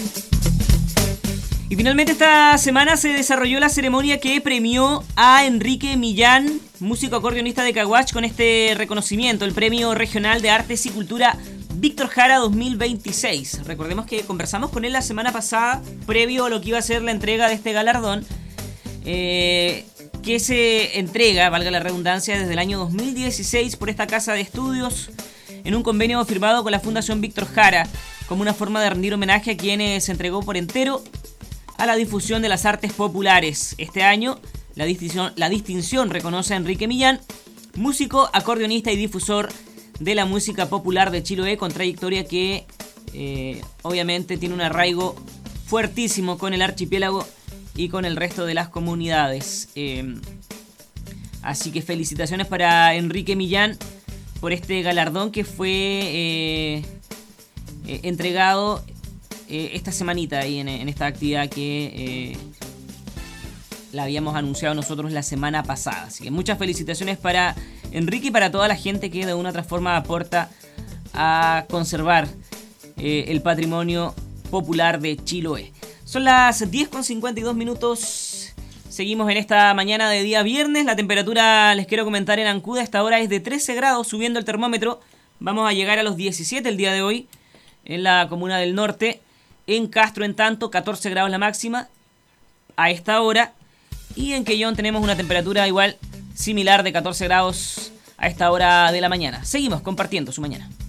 Y finalmente esta semana se desarrolló la ceremonia que premió a Enrique Millán, músico acordeonista de Caguach, con este reconocimiento, el Premio Regional de Artes y Cultura Víctor Jara 2026. Recordemos que conversamos con él la semana pasada, previo a lo que iba a ser la entrega de este galardón, que se entrega, valga la redundancia, desde el año 2016 por esta casa de estudios, en un convenio firmado con la Fundación Víctor Jara, como una forma de rendir homenaje a quienes se entregó por entero a la difusión de las artes populares. Este año, la distinción reconoce a Enrique Millán, músico, acordeonista y difusor de la música popular de Chiloé, con trayectoria que obviamente tiene un arraigo fuertísimo con el archipiélago y con el resto de las comunidades. Así que felicitaciones para Enrique Millán por este galardón que fue entregado esta semanita ahí en esta actividad que la habíamos anunciado nosotros la semana pasada. Así que muchas felicitaciones para Enrique y para toda la gente que de una u otra forma aporta a conservar el patrimonio popular de Chiloé. Son las 10:52. Seguimos en esta mañana de día viernes. La temperatura, les quiero comentar, en Ancud a esta hora es de 13 grados, subiendo el termómetro. Vamos a llegar a los 17 el día de hoy en la comuna del norte. En Castro, en tanto, 14 grados la máxima a esta hora. Y en Quellón tenemos una temperatura igual, similar, de 14 grados a esta hora de la mañana. Seguimos compartiendo su mañana.